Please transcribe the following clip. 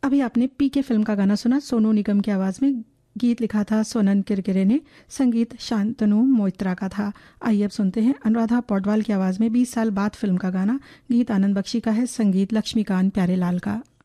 अभी आपने पीके फिल्म का गाना सुना, सोनू निगम की आवाज़ में। गीत लिखा था सोनन किरकिरे ने, संगीत शांतनु मोइत्रा का था। आइए अब सुनते हैं अनुराधा पौडवाल की आवाज़ में 20 साल बाद फिल्म का गाना। गीत आनंद बख्शी का है, संगीत लक्ष्मीकांत प्यारेलाल का।